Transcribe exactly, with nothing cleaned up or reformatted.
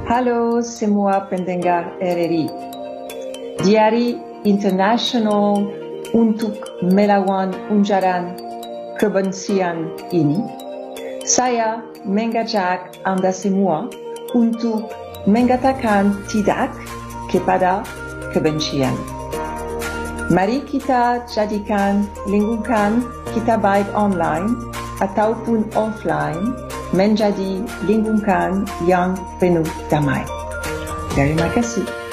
Halo semua pendengar R R I. Di Hari Internasional untuk Melawan Ujaran Kebencian ini, saya mengajak Anda semua untuk mengatakan tidak kepada kebencian. Mari kita jadikan lingkungan kita baik online ataupun offline menjadi lingkungan yang penuh damai. Terima kasih.